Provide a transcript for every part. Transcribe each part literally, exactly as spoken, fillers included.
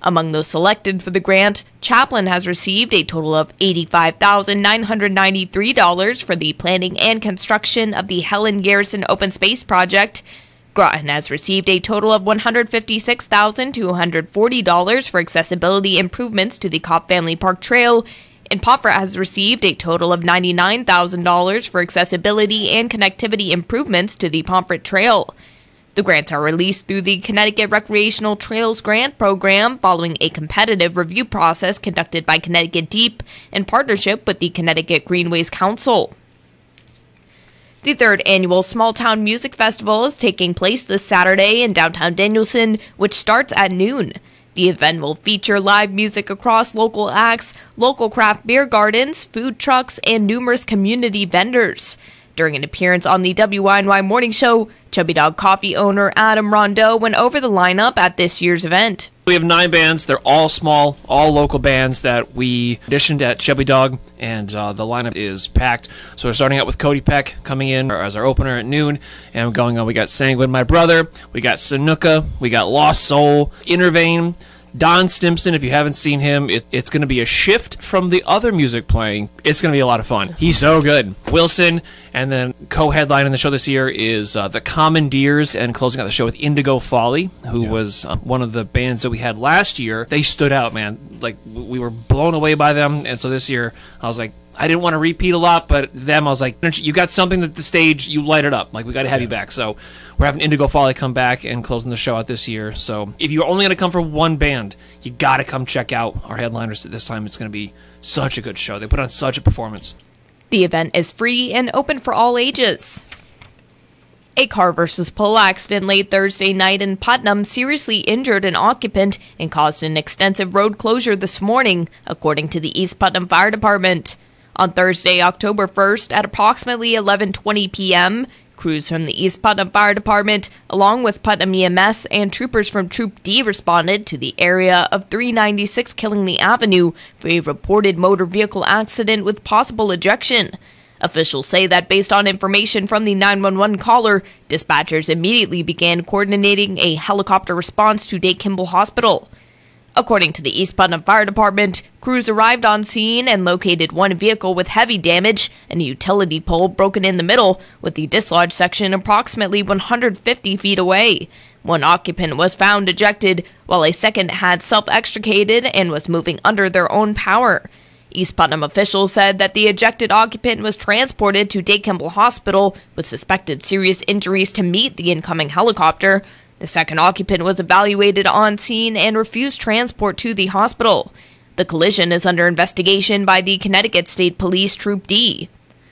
Among those selected for the grant, Chaplin has received a total of eighty-five thousand nine hundred ninety-three dollars for the planning and construction of the Helen Garrison Open Space Project. Groton has received a total of one hundred fifty-six thousand two hundred forty dollars for accessibility improvements to the Kopp Family Park Trail, and Pomfret has received a total of ninety-nine thousand dollars for accessibility and connectivity improvements to the Pomfret Trail. The grants are released through the Connecticut Recreational Trails Grant Program following a competitive review process conducted by Connecticut Deep in partnership with the Connecticut Greenways Council. The third annual Small Town Music Festival is taking place this Saturday in downtown Danielson, which starts at noon. The event will feature live music across local acts, local craft beer gardens, food trucks, and numerous community vendors. During an appearance on the W I N Y Morning Show, Chubby Dog Coffee owner Adam Rondeau went over the lineup at this year's event. We have nine bands. They're all small, all local bands that we auditioned at Chubby Dog, and uh, the lineup is packed. So we're starting out with Cody Peck coming in as our opener at noon, and going on we got Sanguine My Brother, we got Sanuka, we got Lost Soul, Intervane, Don Stimson. If you haven't seen him, it, it's going to be a shift from the other music playing. It's going to be a lot of fun. He's so good. Wilson, and then co-headlining the show this year is uh, the Commandeers, and closing out the show with Indigo Folly, who yeah. was uh, one of the bands that we had last year. They stood out, man. Like, we were blown away by them, and so this year I was like, I didn't want to repeat a lot, but them, I was like, you got something that the stage, you light it up. Like, we got to have yeah. you back. So we're having Indigo Folly come back and closing the show out this year. So if you're only going to come for one band, you got to come check out our headliners this time. It's going to be such a good show. They put on such a performance. The event is free and open for all ages. A car versus pole accident late Thursday night in Putnam seriously injured an occupant and caused an extensive road closure this morning, according to the East Putnam Fire Department. On Thursday, October first, at approximately eleven twenty p.m., crews from the East Putnam Fire Department, along with Putnam E M S and troopers from Troop D, responded to the area of three ninety-six Killingly Avenue for a reported motor vehicle accident with possible ejection. Officials say that based on information from the nine one one caller, dispatchers immediately began coordinating a helicopter response to Dake Kimball Hospital. According to the East Putnam Fire Department, crews arrived on scene and located one vehicle with heavy damage and a utility pole broken in the middle, with the dislodged section approximately one hundred fifty feet away. One occupant was found ejected, while a second had self-extricated and was moving under their own power. East Putnam officials said that the ejected occupant was transported to Dake Kimball Hospital with suspected serious injuries to meet the incoming helicopter. The second occupant was evaluated on scene and refused transport to the hospital. The collision is under investigation by the Connecticut State Police Troop D.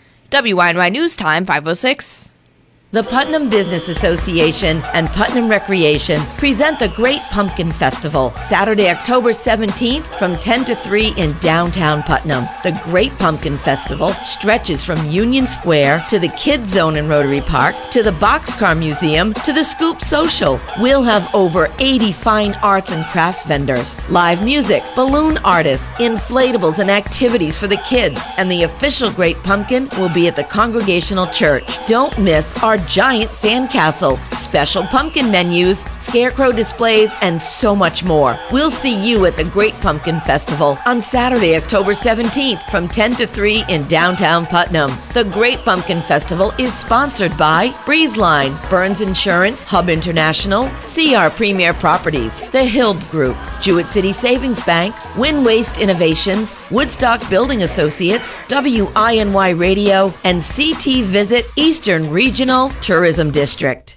W I N Y News Time, five oh six. The Putnam Business Association and Putnam Recreation present the Great Pumpkin Festival, Saturday, October seventeenth from ten to three in downtown Putnam. The Great Pumpkin Festival stretches from Union Square to the Kids Zone in Rotary Park to the Boxcar Museum to the Scoop Social. We'll have over eighty fine arts and crafts vendors, live music, balloon artists, inflatables, and activities for the kids. And the official Great Pumpkin will be at the Congregational Church. Don't miss our giant sandcastle, special pumpkin menus, scarecrow displays, and so much more. We'll see you at the Great Pumpkin Festival on Saturday, October seventeenth from ten to three in downtown Putnam. The Great Pumpkin Festival is sponsored by Breezeline, Burns Insurance, Hub International, C R Premier Properties, The Hild Group, Jewett City Savings Bank, Win Waste Innovations, Woodstock Building Associates, W I N Y Radio, and C T Visit Eastern Regional Tourism District.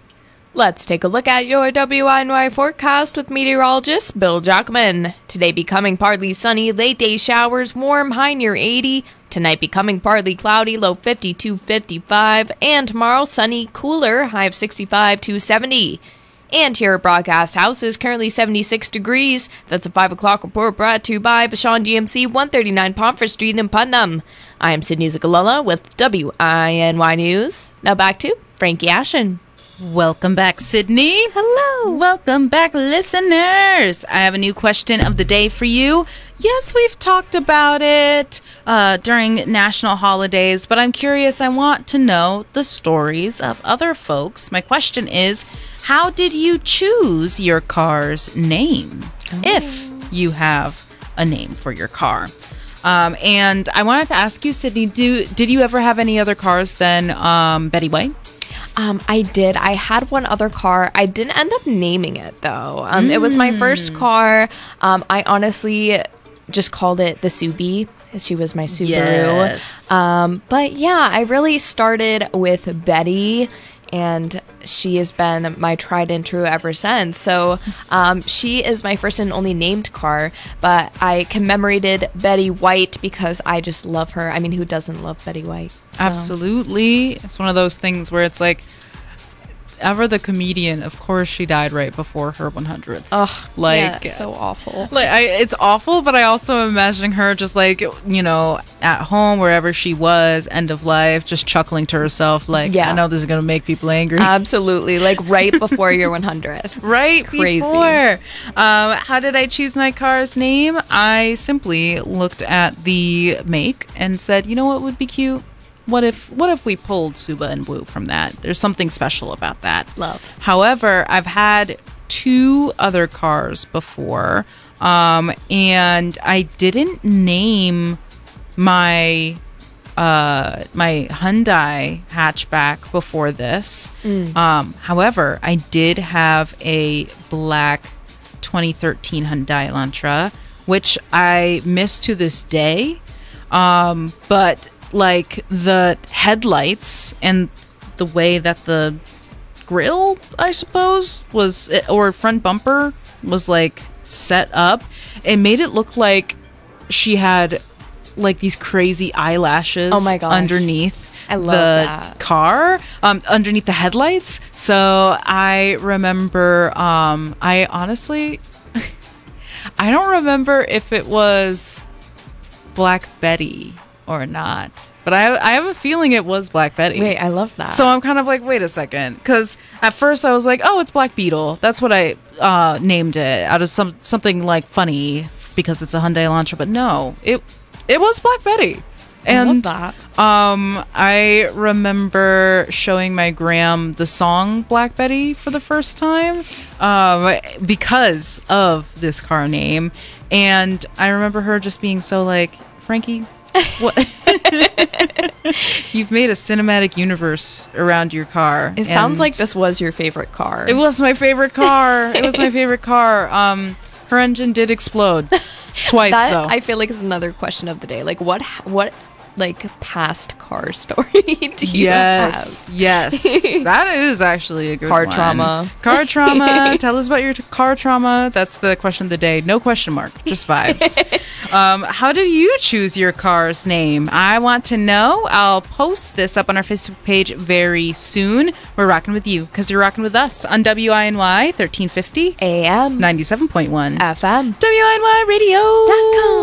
Let's take a look at your W I N Y forecast with meteorologist Bill Jackman. Today becoming partly sunny, late day showers, warm, high near eighty. Tonight becoming partly cloudy, low fifty-two, fifty-five. And tomorrow sunny, cooler, high of sixty-five to seventy. And here at Broadcast House is currently seventy-six degrees. That's a five o'clock report brought to you by Vashon D M C, one thirty-nine Pomfret Street in Putnam. I am Sydney Zagalella with W I N Y News. Now back to Frankie Ashen. Welcome back, Sydney. Hello. Welcome back, listeners. I have a new question of the day for you. Yes, we've talked about it uh, during national holidays, but I'm curious. I want to know the stories of other folks. My question is, how did you choose your car's name? Oh. If you have a name for your car. Um, and I wanted to ask you, Sydney, do did you ever have any other cars than um, Betty White? Um, I did. I had one other car. I didn't end up naming it, though. Um, mm. It was my first car. Um, I honestly just called it the Subi. She was my Subaru. Yes. Um, but yeah, I really started with Betty, and she has been my tried and true ever since. So um, she is my first and only named car, but I commemorated Betty White because I just love her. I mean, who doesn't love Betty White? So. Absolutely. It's one of those things where it's like, Ever the comedian, of course she died right before her one hundred. Ugh, like yeah, so awful. Like I, it's awful, but I also am imagining her just like, you know, at home, wherever she was, end of life, just chuckling to herself like, yeah. I know this is going to make people angry. Absolutely. Like right before your one hundred. Right Crazy. Before. Um, how did I choose my car's name? I simply looked at the make and said, you know what would be cute? What if what if we pulled Suba and Woo from that? There's something special about that. Love. However, I've had two other cars before, um, and I didn't name my uh, my Hyundai hatchback before this. Mm. Um, however, I did have a black twenty thirteen Hyundai Elantra, which I miss to this day. Um, but like the headlights and the way that the grill, I suppose, was, or front bumper was like set up, it made it look like she had like these crazy eyelashes oh my gosh. underneath I love the that. car, um, underneath the headlights. So I remember, um, I honestly, I don't remember if it was Black Betty or not, but I I have a feeling it was Black Betty. Wait, I love that. So I'm kind of like, wait a second, because at first I was like, oh, it's Black Beetle. That's what I uh, named it out of some something like funny because it's a Hyundai Elantra. But no, it it was Black Betty. And I love that. Um, I remember showing my Graham the song Black Betty for the first time um, because of this car name, and I remember her just being so like, Frankie, what? You've made a cinematic universe around your car. It sounds like this was your favorite car. It was my favorite car. It was my favorite car. Um, her engine did explode twice, that, though. I feel like is another question of the day. Like, what, what, like, past car story do you yes, have? Yes, that is actually a good car one. trauma. Car trauma. Tell us about your t- car trauma. That's the question of the day. No question mark, just vibes. um, how did you choose your car's name? I want to know. I'll post this up on our Facebook page very soon. We're rocking with you because you're rocking with us on W I N Y thirteen fifty A M ninety-seven point one F M W I N Y radio dot com.